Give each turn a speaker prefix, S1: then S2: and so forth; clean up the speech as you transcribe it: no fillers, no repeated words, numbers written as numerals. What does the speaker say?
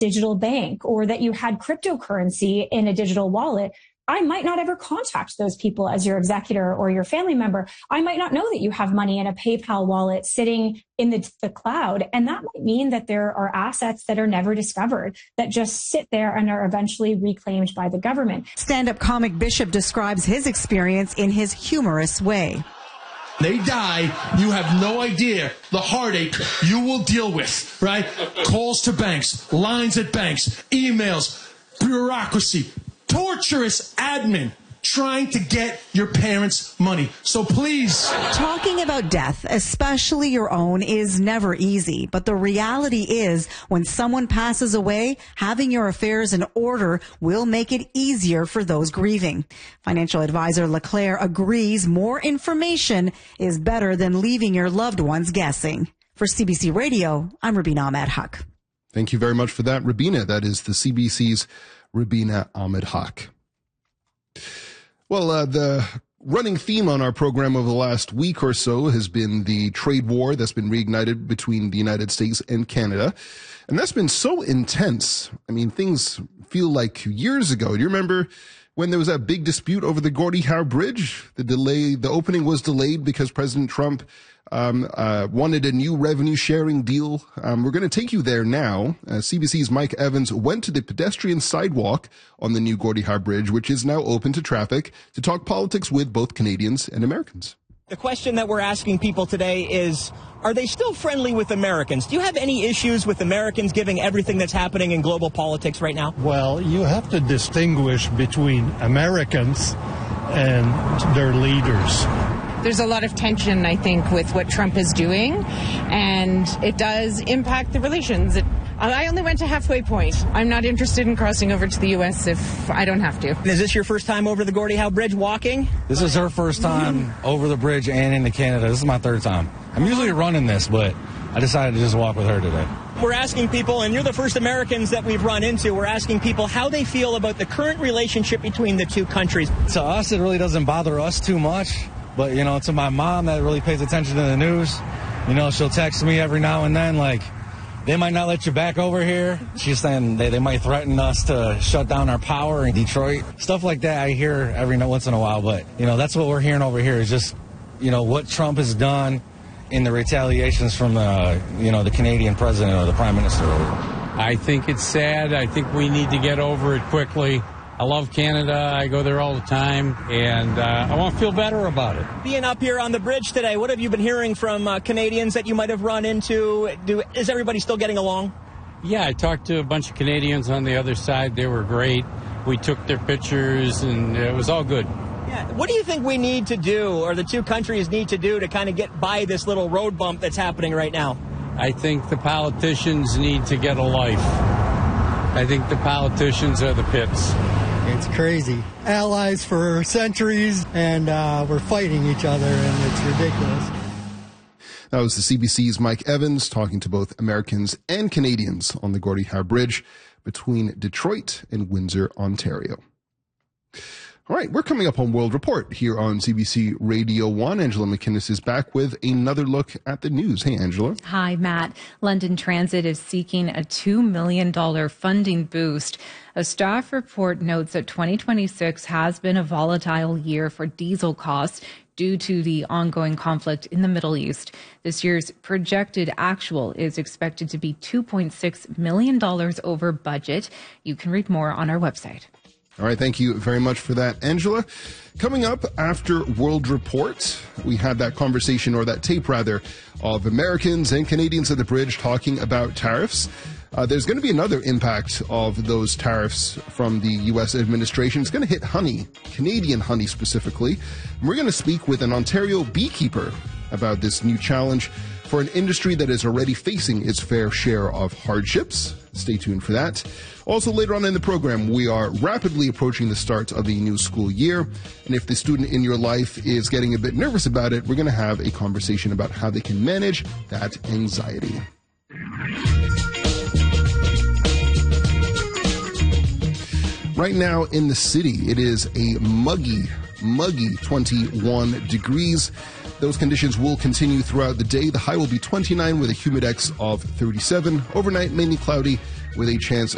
S1: digital bank or that you had cryptocurrency in a digital wallet, I might not ever contact those people as your executor or your family member. I might not know that you have money in a PayPal wallet sitting in the cloud. And that might mean that there are assets that are never discovered, that just sit there and are eventually reclaimed by the government.
S2: Stand-up comic Bishop describes his experience in his humorous way.
S3: They die, you have no idea the heartache you will deal with, right? Calls to banks, lines at banks, emails, bureaucracy, torturous admin trying to get your parents' money. So please.
S2: Talking about death, especially your own, is never easy. But the reality is when someone passes away, having your affairs in order will make it easier for those grieving. Financial advisor LeClaire agrees more information is better than leaving your loved ones guessing. For CBC Radio, I'm Rubina Ahmed Haq.
S4: Thank you very much for that, Rubina. That is the CBC's Rubina Ahmed Haq. Well, the running theme on our program over the last week or so has been the trade war that's been reignited between the United States and Canada. And that's been so intense. I mean, things feel like years ago. Do you remember when there was that big dispute over the Gordie Howe Bridge? The opening was delayed because President Trump wanted a new revenue sharing deal. We're going to take you there now. CBC's Mike Evans went to the pedestrian sidewalk on the new Gordie Howe Bridge, which is now open to traffic, to talk politics with both Canadians and Americans.
S5: The question that we're asking people today is, are they still friendly with Americans? Do you have any issues with Americans giving everything that's happening in global politics right now?
S6: Well, you have to distinguish between Americans and their leaders.
S7: There's a lot of tension, I think, with what Trump is doing, and it does impact the relations. I only went to halfway point. I'm not interested in crossing over to the U.S. if I don't have to.
S5: Is this your first time over the Gordie Howe Bridge walking?
S8: This is her first time over the bridge and into Canada. This is my third time. I'm usually running this, but I decided to just walk with her today.
S5: We're asking people, and you're the first Americans that we've run into, we're asking people how they feel about the current relationship between the two countries.
S8: To us, it really doesn't bother us too much. But, you know, to my mom that really pays attention to the news, you know, she'll text me every now and then, like, they might not let you back over here. She's saying they might threaten us to shut down our power in Detroit. Stuff like that I hear every once in a while. But, you know, that's what we're hearing over here is just, you know, what Trump has done in the retaliations from the Canadian president or the prime minister.
S9: I think it's sad. I think we need to get over it quickly. I love Canada. I go there all the time, and I want to feel better about it.
S5: Being up here on the bridge today, what have you been hearing from Canadians that you might have run into? Is everybody still getting along?
S9: Yeah, I talked to a bunch of Canadians on the other side. They were great. We took their pictures, and it was all good.
S5: Yeah. What do you think we need to do, or the two countries need to do, to kind of get by this little road bump that's happening right now?
S9: I think the politicians need to get a life. I think the politicians are the pits.
S10: It's crazy. Allies for centuries, and we're fighting each other, and it's ridiculous.
S4: That was the CBC's Mike Evans talking to both Americans and Canadians on the Gordie Howe Bridge between Detroit and Windsor, Ontario. All right, we're coming up on World Report here on CBC Radio 1. Angela McInnes is back with another look at the news. Hey, Angela.
S11: Hi, Matt. London Transit is seeking a $2 million funding boost. A staff report notes that 2026 has been a volatile year for diesel costs due to the ongoing conflict in the Middle East. This year's projected actual is expected to be $2.6 million over budget. You can read more on our website.
S4: All right, thank you very much for that, Angela. Coming up after World Report, we had that conversation, or that tape rather, of Americans and Canadians at the bridge talking about tariffs. There's going to be another impact of those tariffs from the U.S. administration. It's going to hit honey, Canadian honey specifically. And we're going to speak with an Ontario beekeeper about this new challenge for an industry that is already facing its fair share of hardships. Stay tuned for that. Also, later on in the program, we are rapidly approaching the start of the new school year. And if the student in your life is getting a bit nervous about it, we're going to have a conversation about how they can manage that anxiety. Right now in the city, it is a muggy 21 degrees. Those conditions will continue throughout the day. The high will be 29 with a humidex of 37. Overnight, mainly cloudy with a chance